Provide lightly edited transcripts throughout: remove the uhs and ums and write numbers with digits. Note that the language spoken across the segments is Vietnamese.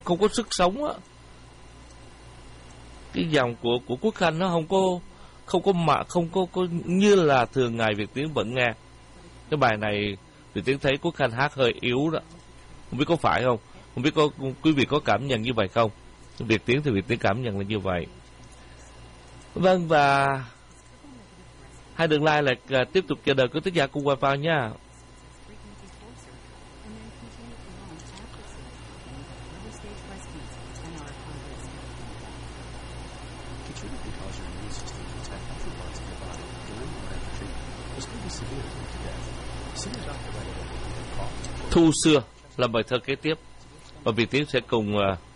không có sức sống á. Cái dòng của Quốc Khanh nó không có như là thường ngày Việt Tiến vẫn nghe. Cái bài này Việt Tiến thấy Quốc Khanh hát hơi yếu đó, không biết có phải không, không biết quý vị có cảm nhận như vậy không. Việt Tiến thì Việt Tiến cảm nhận là như vậy. Vâng, và hai đường line lại tiếp tục chờ đợi quý thính giả cùng wifi nha. Thu xưa là bài thơ kế tiếp và Việt Tiến sẽ cùng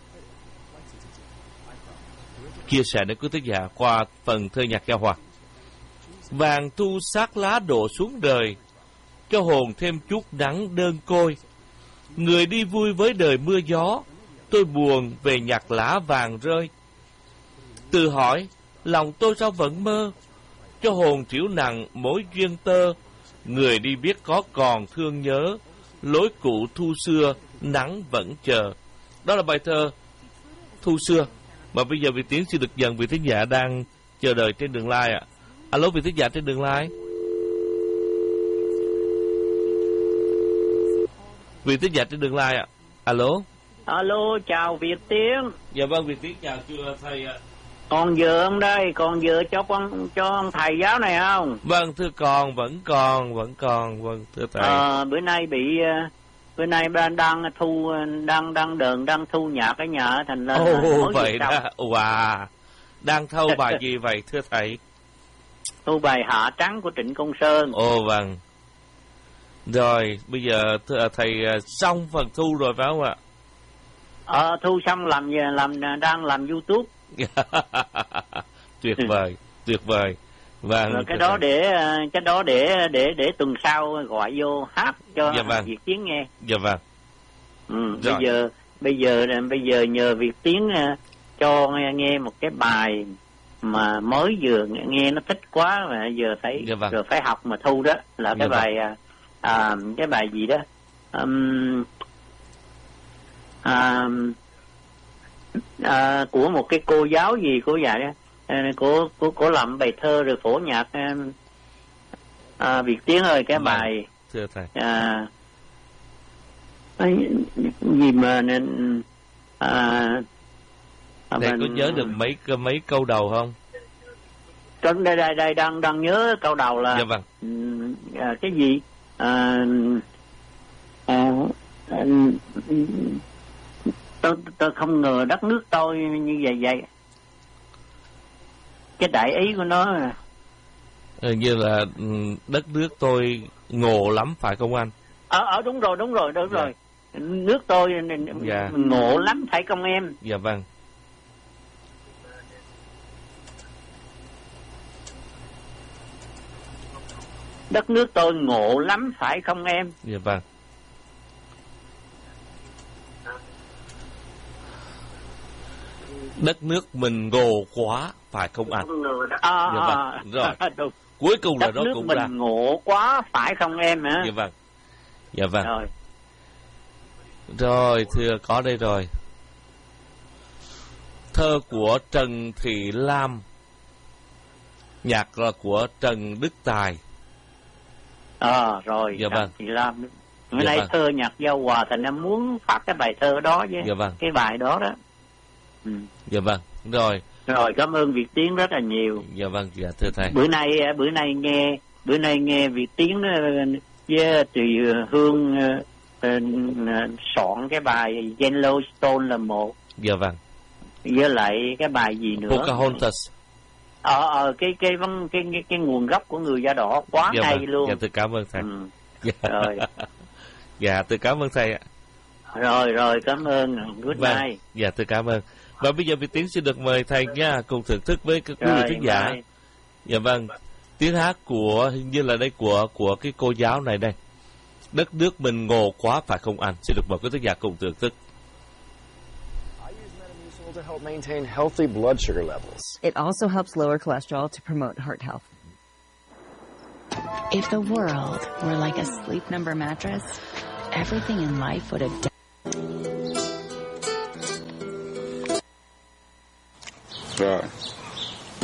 chia sẻ đến quý thính giả qua phần thơ nhạc giao hòa. Vàng thu sát lá đổ xuống đời, cho hồn thêm chút nắng đơn côi. Người đi vui với đời mưa gió, tôi buồn về nhặt lá vàng rơi. Tự hỏi lòng tôi sao vẫn mơ, cho hồn triểu nặng mối duyên tơ. Người đi biết có còn thương nhớ, lối cũ thu xưa nắng vẫn chờ. Đó là bài thơ Thu xưa mà bây giờ Việt Tiến xin được dần vị thính giả đang chờ đợi trên đường line ạ. Alo, vị thính giả trên đường line. Vị thính giả trên đường line ạ. Alo. Alo, chào Việt Tiến. Dạ vâng, Việt Tiến chào thầy ạ. Còn vừa không đây, còn vừa cho ông thầy giáo này không? Vâng thưa con, vẫn còn, vâng thưa thầy. Bữa nay đang thu nhạc ở nhà thành ra vậy đó. Wow. Đang thâu bài gì vậy thưa thầy? Thu bài Hạ Trắng của Trịnh Công Sơn. Vâng. Rồi, bây giờ thầy xong phần thu rồi phải không ạ? Thu xong đang làm YouTube. Tuyệt vời. Vâng. Rồi cái đó để tuần sau gọi vô hát cho Việt Tiến nghe. Dạ vâng. Bây giờ nhờ Việt Tiến cho nghe một cái bài mà mới vừa nghe nó thích quá mà giờ thấy rồi phải học mà thu đó là cái bài cái bài gì đó của một cái cô giáo gì của vậy đó, của làm bài thơ rồi phổ nhạc. Việt Tiến ơi, cái bài thưa thầy gì mà nên thầy có nhớ được mấy câu đầu không? Đây đang nhớ câu đầu là dạ vâng. Cái gì tôi không ngờ đất nước tôi như vậy. Cái đại ý của nó như là đất nước tôi ngộ lắm phải không anh? Đúng rồi. Nước tôi ngộ lắm phải không em? Dạ vâng. Đất nước tôi ngộ lắm phải không em? Dạ vâng. Đất nước mình ngộ quá phải không anh? Dạ vâng. Rồi. Cuối cùng là nó cũng ra. Đất nước mình ngộ quá phải không em hả? Dạ vâng. Rồi thưa có đây rồi. Thơ của Trần Thị Lam, nhạc là của Trần Đức Tài. Rồi. Dạ vâng. Trần Thị Lam. Bữa nay thơ nhạc giao hòa thành em muốn phát cái bài thơ đó chứ. Dạ vâng. Cái bài đó đó. Dạ vâng. Rồi, cảm ơn Việt Tiến rất là nhiều. Dạ vâng, dạ thưa thầy. Bữa nay nghe Việt Tiến với Tùy Hương soạn cái bài Yellowstone là một. Dạ vâng. Với lại cái bài gì nữa? Pocahontas. Cái nguồn gốc của người da đỏ quá dạ hay vâng. luôn. Dạ tôi cảm ơn thầy. Rồi. Dạ tôi cảm ơn thầy ạ. Rồi cảm ơn. Good night. Dạ tôi cảm ơn. Và bây giờ Việt Tiến xin được mời thầy nha, cùng thưởng thức với các quý vị khán giả. Dạ vâng. Tiếng hát của hình như là đây của cái cô giáo này đây. Đất nước mình ngộ quá phải không anh? Xin được mời quý khán giả cùng thưởng thức. To help maintain healthy blood sugar levels. It also helps lower cholesterol to promote heart health. If the world were like a Sleep Number mattress, everything in life would have Rồi.